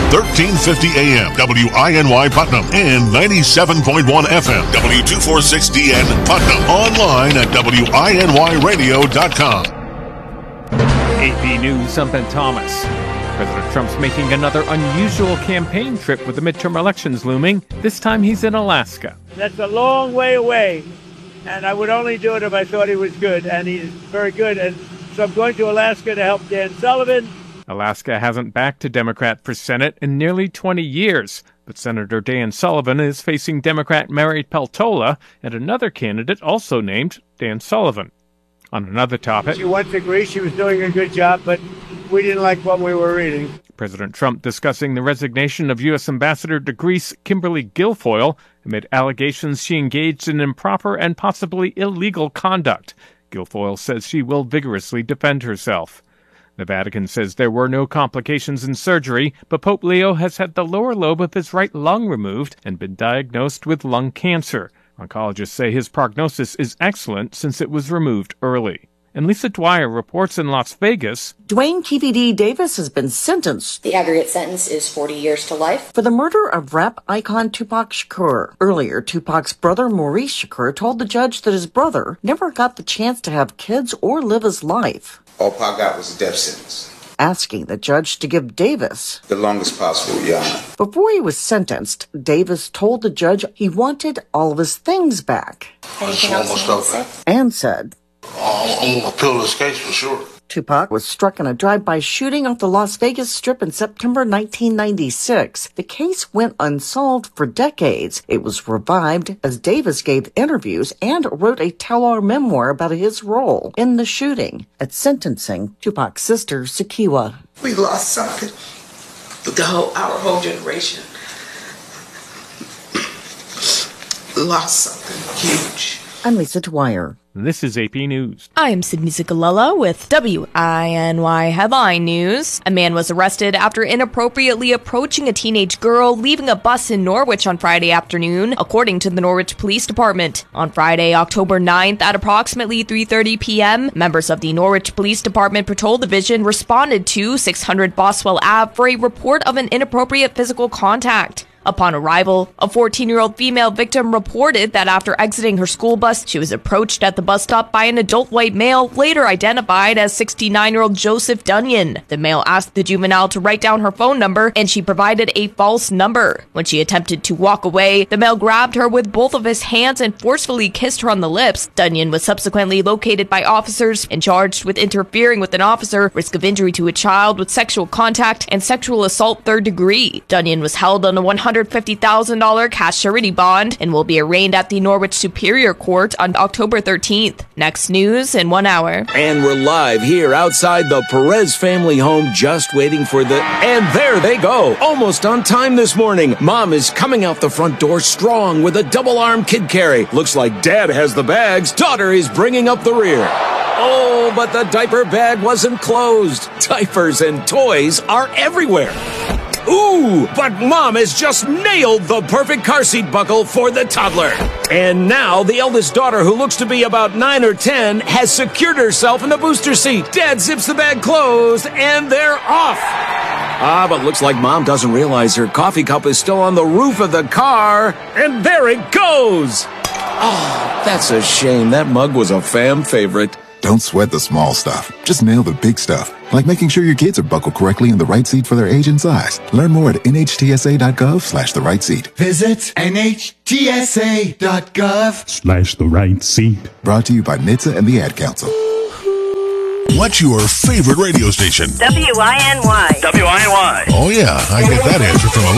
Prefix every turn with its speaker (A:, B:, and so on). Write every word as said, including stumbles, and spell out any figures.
A: thirteen fifty A M, W I N Y Putnam, and ninety-seven point one F M, W two forty-six D N Putnam. Online at W I N Y radio dot com.
B: A P News, I'm Ben Thomas. President Trump's making another unusual campaign trip with the midterm elections looming. This time he's in Alaska.
C: That's a long way away, and I would only do it if I thought he was good, and he's very good. And so I'm going to Alaska to help Dan Sullivan.
B: Alaska hasn't backed a Democrat for Senate in nearly twenty years, but Senator Dan Sullivan is facing Democrat Mary Peltola and another candidate also named Dan Sullivan. On another topic,
C: She went to Greece. She was doing a good job, but we didn't like what we were reading.
B: President Trump discussing the resignation of U S Ambassador to Greece Kimberly Guilfoyle amid allegations she engaged in improper and possibly illegal conduct. Guilfoyle says she will vigorously defend herself. The Vatican says there were no complications in surgery, but Pope Leo has had the lower lobe of his right lung removed and been diagnosed with lung cancer. Oncologists say his prognosis is excellent since it was removed early. And Lisa Dwyer reports in Las Vegas.
D: Dwayne T V D Davis has been sentenced.
E: The aggregate sentence is forty years to life.
D: For the murder of rap icon Tupac Shakur. Earlier, Tupac's brother Maurice Shakur told the judge that his brother never got the chance to have kids or live his life.
F: All Pac got was a death sentence.
D: Asking the judge to give Davis
F: the longest possible, Your Honor.
D: Before he was sentenced, Davis told the judge he wanted all of his things back.
E: Anything else you want to say?
D: And said,
G: I'm going to appeal this case for sure.
D: Tupac was struck in a drive-by shooting off the Las Vegas Strip in September nineteen ninety-six. The case went unsolved for decades. It was revived as Davis gave interviews and wrote a tell-all memoir about his role in the shooting. At sentencing, Tupac's sister, Sakiwa.
H: We lost something. The whole, our whole generation lost something huge.
D: I'm Lisa Dwyer.
B: This is A P News.
I: I'm Sydney Ciccalella with W I N Y Headline News. A man was arrested after inappropriately approaching a teenage girl leaving a bus in Norwich on Friday afternoon, according to the Norwich Police Department. On Friday, October ninth, at approximately three thirty p.m., members of the Norwich Police Department Patrol Division responded to six hundred Boswell Avenue for a report of an inappropriate physical contact. Upon arrival, a fourteen-year-old female victim reported that after exiting her school bus, she was approached at the bus stop by an adult white male, later identified as sixty-nine-year-old Joseph Dunyan. The male asked the juvenile to write down her phone number, and she provided a false number. When she attempted to walk away, the male grabbed her with both of his hands and forcefully kissed her on the lips. Dunyan was subsequently located by officers and charged with interfering with an officer, risk of injury to a child with sexual contact, and sexual assault third degree. Dunyan was held on a one hundred fifty thousand dollars cash surety bond and will be arraigned at the Norwich Superior Court on October thirteenth. Next news in one hour.
J: And we're live here outside the Perez family home, just waiting for the... And there they go! Almost on time this morning. Mom is coming out the front door strong with a double-arm kid carry. Looks like Dad has the bags. Daughter is bringing up the rear. Oh, but the diaper bag wasn't closed. Diapers and toys are everywhere. Ooh, but Mom has just nailed the perfect car seat buckle for the toddler. And now the eldest daughter, who looks to be about nine or ten, has secured herself in the booster seat. Dad zips the bag closed, and they're off. Ah, but looks like Mom doesn't realize her coffee cup is still on the roof of the car. And there it goes. Oh, that's a shame. That mug was a fam favorite.
K: Don't sweat the small stuff. Just nail the big stuff, like making sure your kids are buckled correctly in the right seat for their age and size. Learn more at N H T S A dot gov slash the right seat.
L: Visit N H T S A dot gov
M: slash the right seat.
K: Brought to you by N H T S A and the Ad Council.
A: What's your favorite radio station?
N: W I N Y.
A: W I N Y. Oh, yeah. I get that answer from a